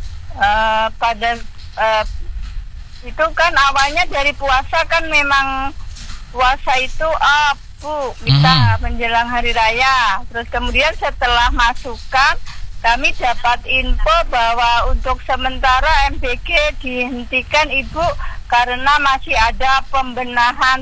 Itu kan awalnya dari puasa kan memang puasa itu bisa menjelang hari raya. Terus kemudian setelah masukan kami dapat info bahwa untuk sementara MBG dihentikan Ibu karena masih ada pembenahan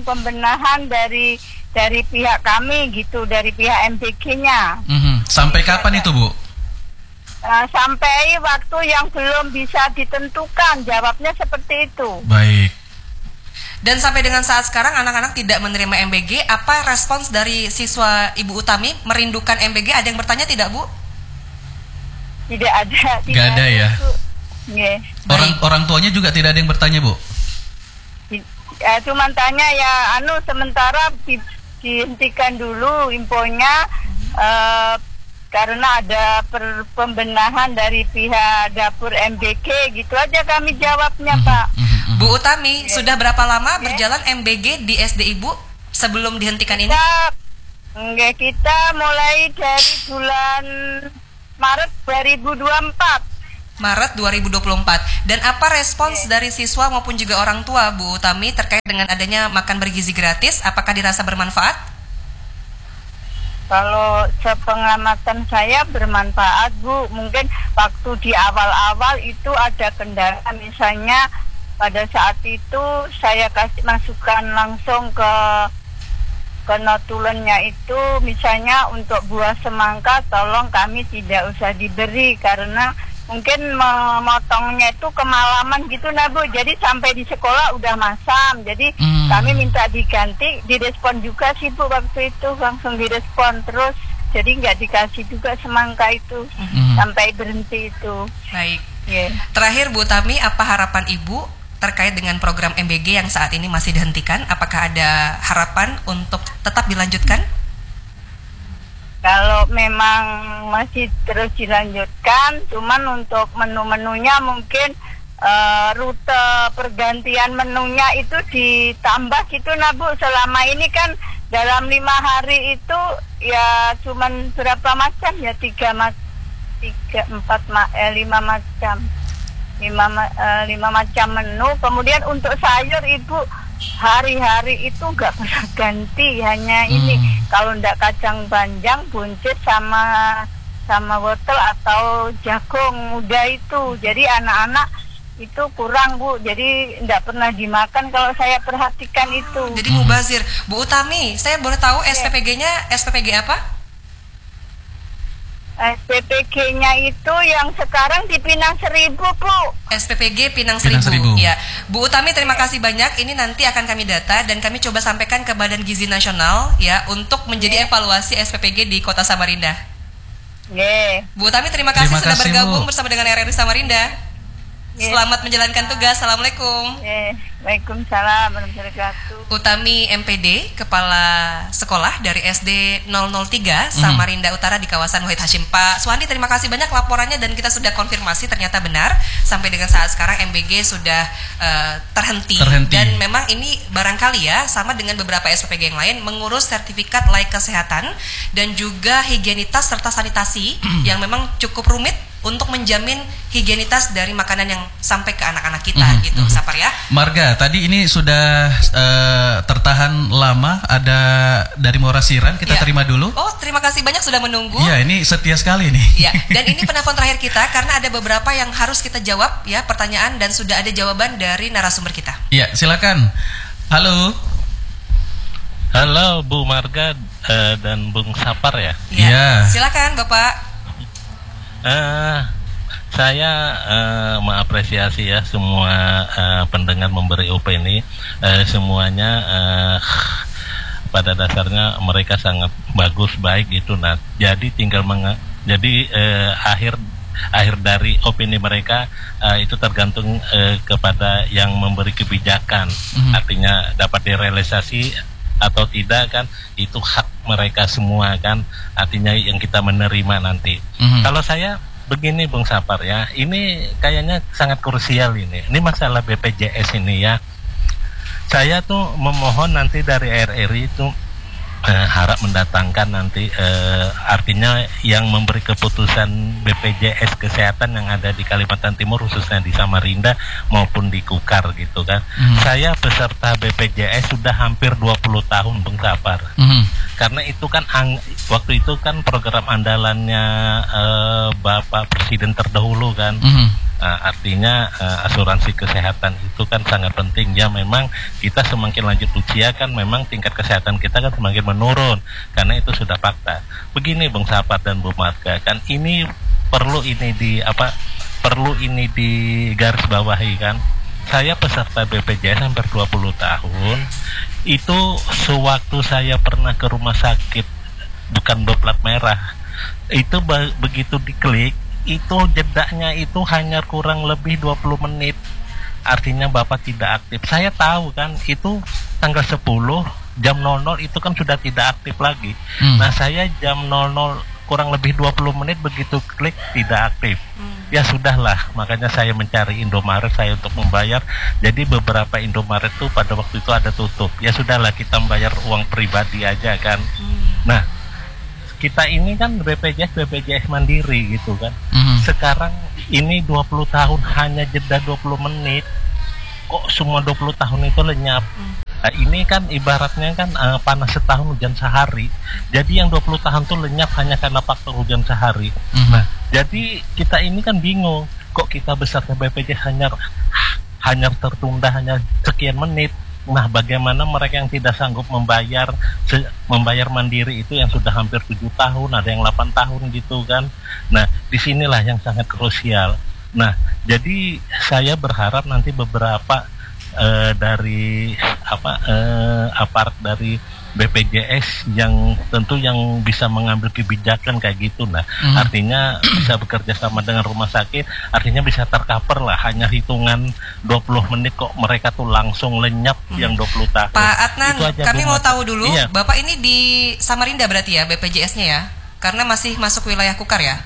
dari pihak kami gitu, dari pihak MBG-nya. Sampai kapan itu, Bu? Sampai waktu yang belum bisa ditentukan, jawabnya seperti itu. Baik. Dan sampai dengan saat sekarang anak-anak tidak menerima MBG. Apa respons dari siswa Ibu Utami merindukan MBG? Ada yang bertanya tidak, Bu? Tidak ada. Tidak ada ya? Orang tuanya juga tidak ada yang bertanya, Bu? Cuman tanya ya, sementara dihentikan dulu infonya karena ada pembenahan dari pihak dapur MBG, gitu aja kami jawabnya, Pak. Bu Utami, sudah berapa lama berjalan MBG di SD Ibu? sebelum dihentikan ini? Enggak, kita mulai dari bulan Maret 2024. Maret 2024. Dan apa respons dari siswa maupun juga orang tua, Bu Utami, terkait dengan adanya makan bergizi gratis? Apakah dirasa bermanfaat? Kalau sepengamatan saya bermanfaat, Bu. Mungkin waktu di awal-awal itu ada kendala, misalnya pada saat itu saya kasih masukan langsung ke notulennya itu, misalnya untuk buah semangka tolong kami tidak usah diberi karena mungkin memotongnya itu kemalaman gitu nah Bu, jadi sampai di sekolah udah masam, jadi kami minta diganti, direspon juga sih Bu waktu itu, langsung direspon terus, jadi nggak dikasih juga semangka itu sampai berhenti itu. Baik. Terakhir Bu Utami, apa harapan Ibu terkait dengan program MBG yang saat ini masih dihentikan? Apakah ada harapan untuk tetap dilanjutkan? Kalau memang masih terus dilanjutkan, cuman untuk menu-menunya mungkin rute pergantian menunya itu ditambah gitu nah Bu. Selama ini kan dalam 5 hari itu ya cuman berapa macam ya, 5 macam. 5 macam menu. Kemudian untuk sayur Ibu hari-hari itu nggak pernah ganti, hanya ini kalau ndak kacang panjang, buncis sama wortel atau jagung muda itu. Jadi anak-anak itu kurang Bu, jadi ndak pernah dimakan kalau saya perhatikan itu. Jadi mubazir. Bu Utami, saya boleh tahu SPPG-nya SPPG apa? SPPG-nya itu yang sekarang di Pinang Seribu, Bu. SPPG Pinang Seribu. Ya, Bu Utami, terima kasih banyak. Ini nanti akan kami data dan kami coba sampaikan ke Badan Gizi Nasional ya untuk menjadi evaluasi SPPG di Kota Samarinda. Bu Utami, terima kasih sudah bergabung bersama dengan RRI Samarinda. Selamat menjalankan tugas. Assalamualaikum. Waalaikumsalam warahmatullahi wabarakatuh. Utami MPD, Kepala Sekolah dari SD 003 Samarinda Utara di kawasan Wahid Hashim. Pak Suwandi, terima kasih banyak laporannya dan kita sudah konfirmasi ternyata benar. Sampai dengan saat sekarang MBG sudah terhenti. Dan memang ini barangkali ya sama dengan beberapa SPPG yang lain mengurus sertifikat layak kesehatan dan juga higienitas serta sanitasi yang memang cukup rumit untuk menjamin higienitas dari makanan yang sampai ke anak-anak kita gitu, Sapar ya. Marga, tadi ini sudah tertahan lama, ada dari Muara Siran, kita terima dulu. Oh, terima kasih banyak sudah menunggu. Iya, ini setia sekali nih. Iya, dan ini penelpon terakhir kita karena ada beberapa yang harus kita jawab ya, pertanyaan, dan sudah ada jawaban dari narasumber kita. Iya, silakan. Halo. Halo Bu Marga dan Bung Sapar ya. Iya. Silakan Bapak. Saya mengapresiasi ya semua pendengar memberi opini, semuanya pada dasarnya mereka sangat bagus, baik gitu. Nah, jadi tinggal akhir dari opini mereka itu tergantung kepada yang memberi kebijakan. Artinya dapat direalisasi atau tidak kan itu hak mereka semua kan, artinya yang kita menerima nanti. Kalau saya begini Bung Sapar ya, ini kayaknya sangat krusial ini masalah BPJS ini ya. Saya tuh memohon nanti dari RRI itu harap mendatangkan nanti artinya yang memberi keputusan BPJS kesehatan yang ada di Kalimantan Timur, khususnya di Samarinda maupun di Kukar gitu kan. Saya peserta BPJS sudah hampir 20 tahun Bung Sapar. Karena itu kan waktu itu kan program andalannya Bapak Presiden terdahulu kan. Artinya asuransi kesehatan itu kan sangat penting ya. Memang kita semakin lanjut usia kan memang tingkat kesehatan kita kan semakin menurun, karena itu sudah fakta. Begini Bung Sapar dan Bu Marga, kan ini perlu ini di garis bawahi kan. Saya peserta BPJS hampir 20 tahun. Itu sewaktu saya pernah ke rumah sakit bukan berplat merah, itu begitu diklik itu jedanya itu hanya kurang lebih 20 menit. Artinya Bapak tidak aktif. Saya tahu kan itu tanggal 10 jam 00 itu kan sudah tidak aktif lagi. Nah, saya jam 00 kurang lebih 20 menit, begitu klik tidak aktif. Ya sudahlah, makanya saya mencari Indomaret saya untuk membayar. Jadi beberapa Indomaret tuh pada waktu itu ada tutup. Ya sudahlah, kita membayar uang pribadi aja kan. Nah, kita ini kan BPJS mandiri gitu kan. Sekarang ini 20 tahun hanya jeda 20 menit. Kok semua 20 tahun itu lenyap? Nah, ini kan ibaratnya kan panas setahun hujan sehari. Jadi yang 20 tahun tuh lenyap hanya karena faktor hujan sehari. Nah, jadi kita ini kan bingung. Kok kita besarnya BPJS hanya tertunda hanya sekian menit. Nah, bagaimana mereka yang tidak sanggup membayar mandiri itu yang sudah hampir 7 tahun, ada yang 8 tahun gitu kan. Nah, disinilah yang sangat krusial. Nah, jadi saya berharap nanti beberapa dari aparat dari BPJS yang tentu yang bisa mengambil kebijakan kayak gitu. Nah, artinya bisa bekerja sama dengan rumah sakit, artinya bisa tercover lah, hanya hitungan 20 menit kok mereka tuh langsung lenyap yang 20 tahun. Pak Adnan, kami mau tahu dulu, iya. Bapak ini di Samarinda berarti ya BPJS-nya ya? Karena masih masuk wilayah Kukar ya?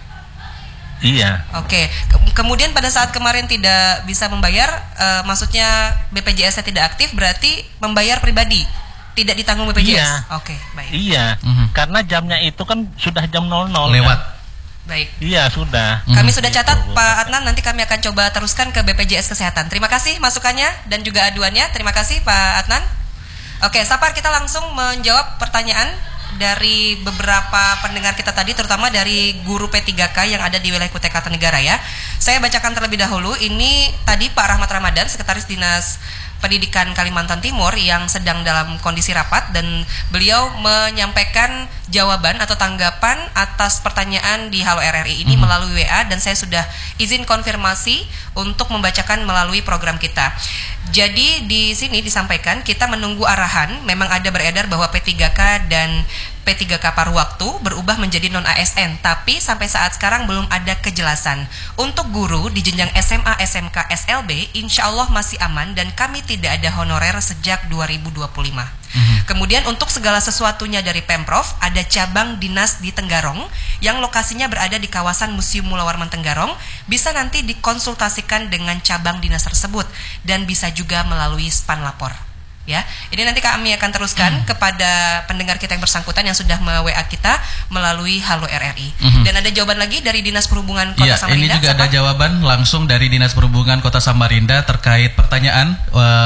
Iya. Oke. Kemudian pada saat kemarin tidak bisa membayar, maksudnya BPJS-nya tidak aktif, berarti membayar pribadi, tidak ditanggung BPJS. Iya. Oke, baik. Iya. Karena jamnya itu kan sudah jam 00 lewat. Kan? Baik. Iya, sudah. Kami sudah catat Pak Adnan, nanti kami akan coba teruskan ke BPJS Kesehatan. Terima kasih masukannya dan juga aduannya. Terima kasih Pak Adnan. Oke, Sapar, kita langsung menjawab pertanyaan dari beberapa pendengar kita tadi, terutama dari guru P3K yang ada di wilayah Kutai Kartanegara ya. Saya bacakan terlebih dahulu. Ini tadi Pak Rahmat Ramadan, Sekretaris Dinas Pendidikan Kalimantan Timur yang sedang dalam kondisi rapat, dan beliau menyampaikan jawaban atau tanggapan atas pertanyaan di Halo RRI ini melalui WA, dan saya sudah izin konfirmasi untuk membacakan melalui program kita. Jadi di sini disampaikan kita menunggu arahan. Memang ada beredar bahwa P3K dan P3K paruh waktu berubah menjadi non-ASN, tapi sampai saat sekarang belum ada kejelasan. Untuk guru di jenjang SMA, SMK, SLB, insya Allah masih aman dan kami tidak ada honorer sejak 2025. Kemudian untuk segala sesuatunya dari Pemprov, ada cabang dinas di Tenggarong yang lokasinya berada di kawasan Museum Mula Warman Tenggarong, bisa nanti dikonsultasikan dengan cabang dinas tersebut dan bisa juga melalui span lapor. Ya, ini nanti kami akan teruskan kepada pendengar kita yang bersangkutan yang sudah me-WA kita melalui Halo RRI. Dan ada jawaban lagi dari Dinas Perhubungan Kota Samarinda. Ini juga ada jawaban langsung dari Dinas Perhubungan Kota Samarinda terkait pertanyaan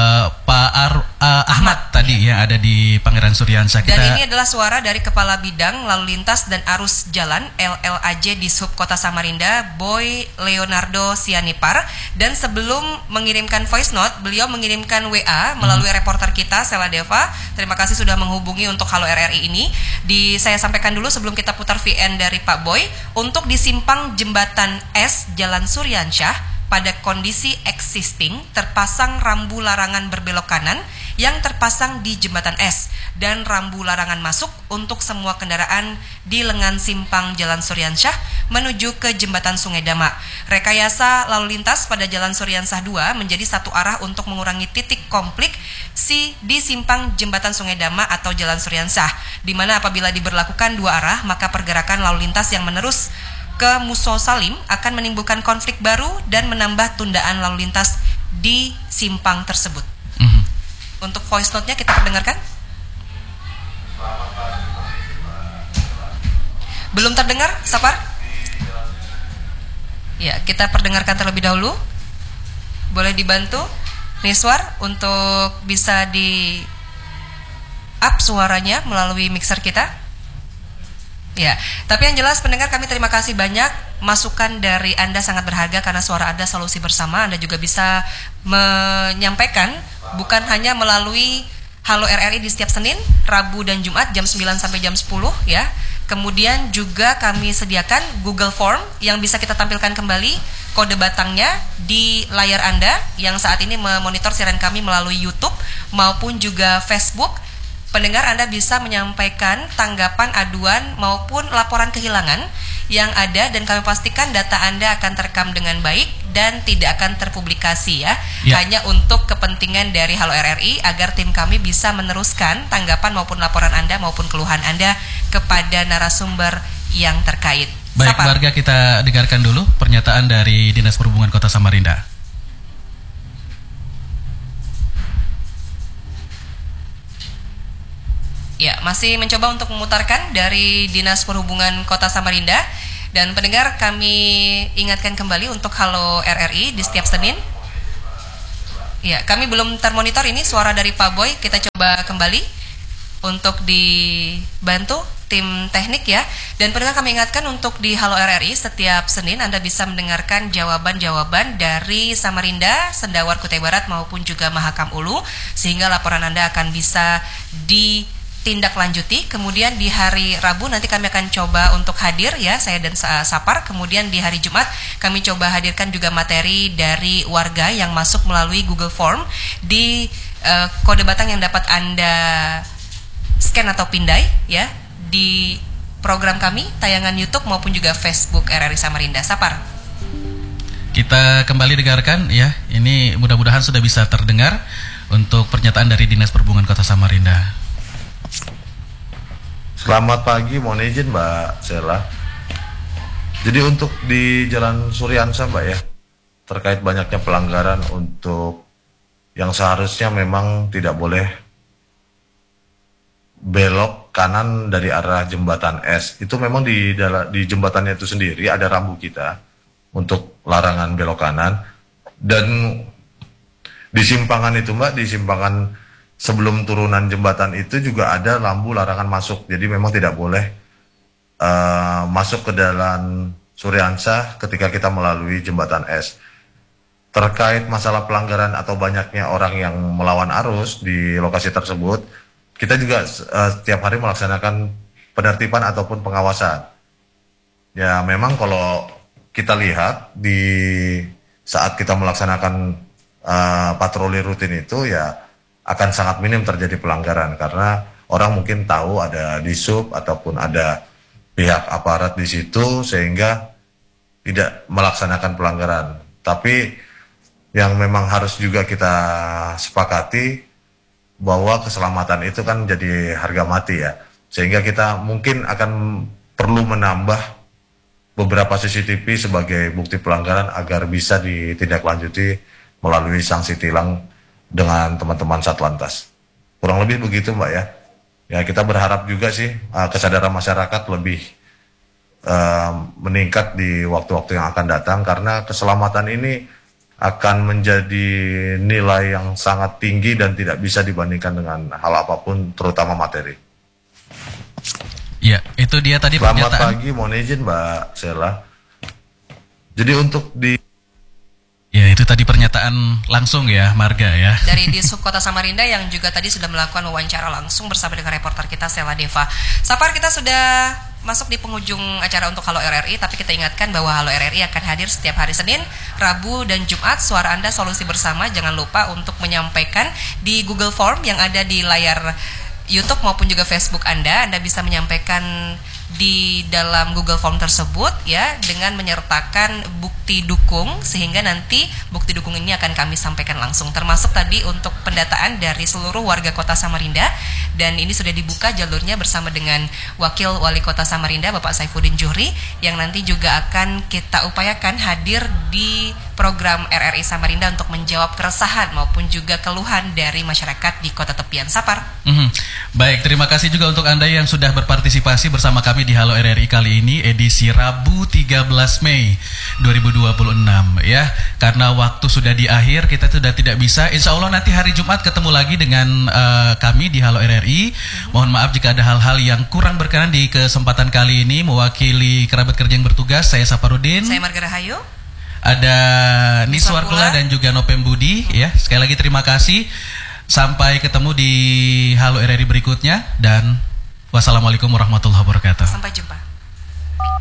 Pak Ahmad tadi yang ada di Pangeran Suryansyah. Dan ini adalah suara dari Kepala Bidang Lalu Lintas dan Arus Jalan LLAJ di Sub Kota Samarinda, Boy Leonardo Sianipar. Dan sebelum mengirimkan voice note, beliau mengirimkan WA melalui reporter kita Sela Deva. Terima kasih sudah menghubungi untuk Halo RRI ini. Saya sampaikan dulu sebelum kita putar VN dari Pak Boy. Untuk di simpang Jembatan S Jalan Suryansyah, pada kondisi existing terpasang rambu larangan berbelok kanan yang terpasang di Jembatan S dan rambu larangan masuk untuk semua kendaraan di lengan simpang Jalan Suryansyah menuju ke Jembatan Sungai Dama. Rekayasa lalu lintas pada Jalan Suryansyah 2 menjadi satu arah untuk mengurangi titik konflik di simpang Jembatan Sungai Dama atau Jalan Suryansyah, di mana apabila diberlakukan dua arah maka pergerakan lalu lintas yang menerus ke Muso Salim akan menimbulkan konflik baru dan menambah tundaan lalu lintas di simpang tersebut. Untuk voice note-nya kita perdengarkan. Belum terdengar, Sapar? Ya, kita perdengarkan terlebih dahulu. Boleh dibantu Niswar untuk bisa di up suaranya melalui mixer kita. Ya, tapi yang jelas pendengar, kami terima kasih banyak, masukan dari Anda sangat berharga karena suara Anda solusi bersama. Anda juga bisa menyampaikan bukan hanya melalui Halo RRI di setiap Senin, Rabu dan Jumat jam 9 sampai jam 10 ya. Kemudian juga kami sediakan Google Form yang bisa kita tampilkan kembali kode batangnya di layar Anda yang saat ini memonitor siaran kami melalui YouTube maupun juga Facebook. Pendengar, Anda bisa menyampaikan tanggapan, aduan maupun laporan kehilangan yang ada, dan kami pastikan data Anda akan terekam dengan baik dan tidak akan terpublikasi ya. Hanya untuk kepentingan dari Halo RRI agar tim kami bisa meneruskan tanggapan maupun laporan Anda maupun keluhan Anda kepada narasumber yang terkait. Baik, warga, kita dengarkan dulu pernyataan dari Dinas Perhubungan Kota Samarinda. Ya, masih mencoba untuk memutarkan dari Dinas Perhubungan Kota Samarinda. Dan pendengar, kami ingatkan kembali untuk Halo RRI di setiap Senin. Ya, kami belum termonitor ini suara dari Pak Boy. Kita coba kembali untuk dibantu tim teknik ya. Dan pendengar, kami ingatkan untuk di Halo RRI setiap Senin Anda bisa mendengarkan jawaban-jawaban dari Samarinda, Sendawar, Kutai Barat maupun juga Mahakam Ulu, sehingga laporan Anda akan bisa ditindaklanjuti. Kemudian di hari Rabu nanti kami akan coba untuk hadir ya, saya dan Sapar. Kemudian di hari Jumat kami coba hadirkan juga materi dari warga yang masuk melalui Google Form di kode batang yang dapat Anda scan atau pindai ya di program kami, tayangan YouTube maupun juga Facebook RRI Samarinda. Sapar. Kita kembali dengarkan ya. Ini mudah-mudahan sudah bisa terdengar untuk pernyataan dari Dinas Perhubungan Kota Samarinda. Selamat pagi, mohon izin Mbak Sela. Jadi untuk di Jalan Suryansa Mbak ya, terkait banyaknya pelanggaran untuk yang seharusnya memang tidak boleh belok kanan dari arah jembatan es. Itu memang di jembatannya itu sendiri ada rambu kita untuk larangan belok kanan. Dan di simpangan itu Mbak, di simpangan sebelum turunan jembatan itu juga ada lampu larangan masuk. Jadi memang tidak boleh masuk ke dalam Suryansa ketika kita melalui jembatan es. Terkait masalah pelanggaran atau banyaknya orang yang melawan arus di lokasi tersebut, kita juga setiap hari melaksanakan penertiban ataupun pengawasan. Ya memang kalau kita lihat di saat kita melaksanakan patroli rutin itu ya akan sangat minim terjadi pelanggaran, karena orang mungkin tahu ada disub ataupun ada pihak aparat di situ sehingga tidak melaksanakan pelanggaran. Tapi yang memang harus juga kita sepakati bahwa keselamatan itu kan jadi harga mati ya, sehingga kita mungkin akan perlu menambah beberapa CCTV sebagai bukti pelanggaran agar bisa ditindaklanjuti melalui sanksi tilang dengan teman-teman Satlantas. Kurang lebih begitu Mbak ya. Ya kita berharap juga sih kesadaran masyarakat lebih meningkat di waktu-waktu yang akan datang, karena keselamatan ini akan menjadi nilai yang sangat tinggi dan tidak bisa dibandingkan dengan hal apapun, terutama materi. Ya, itu dia tadi pernyataan. Selamat pagi, mohon izin Mbak Sela. Jadi untuk di... Ya, itu tadi pernyataan langsung ya, Marga ya. Dari Dishub Kota Samarinda yang juga tadi sudah melakukan wawancara langsung bersama dengan reporter kita, Sela Deva. Sapar, kita sudah masuk di penghujung acara untuk Halo RRI, tapi kita ingatkan bahwa Halo RRI akan hadir setiap hari Senin, Rabu, dan Jumat. Suara Anda solusi bersama. Jangan lupa untuk menyampaikan di Google Form yang ada di layar YouTube maupun juga Facebook Anda. Anda bisa menyampaikan di dalam Google Form tersebut ya, dengan menyertakan bukti dukung, sehingga nanti bukti dukung ini akan kami sampaikan langsung, termasuk tadi untuk pendataan dari seluruh warga Kota Samarinda. Dan ini sudah dibuka jalurnya bersama dengan Wakil Wali Kota Samarinda Bapak Saifuddin Juhri, yang nanti juga akan kita upayakan hadir di program RRI Samarinda untuk menjawab keresahan maupun juga keluhan dari masyarakat di Kota Tepian. Sapar. Baik, terima kasih juga untuk Anda yang sudah berpartisipasi bersama kami di Halo RRI kali ini, edisi Rabu 13 Mei 2026 ya. Karena waktu sudah di akhir, kita sudah tidak bisa. Insya Allah nanti hari Jumat ketemu lagi dengan kami di Halo RRI. Mohon maaf jika ada hal-hal yang kurang berkenan di kesempatan kali ini. Mewakili kerabat kerja yang bertugas, saya Saparudin, saya Marga Rahayu, ada Niswar Kula dan juga Nopem Budi ya. Sekali lagi terima kasih. Sampai ketemu di Halo RRI berikutnya, dan wassalamualaikum warahmatullahi wabarakatuh.